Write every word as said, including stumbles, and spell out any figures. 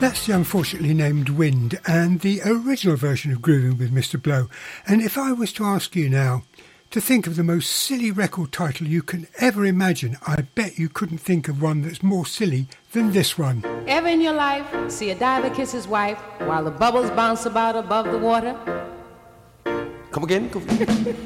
That's the unfortunately named Wind and the original version of Grooving with Mister Blow. And if I was to ask you now to think of the most silly record title you can ever imagine, I bet you couldn't think of one that's more silly than this one. Ever in your life see a diver kiss his wife while the bubbles bounce about above the water? Come again? Come again.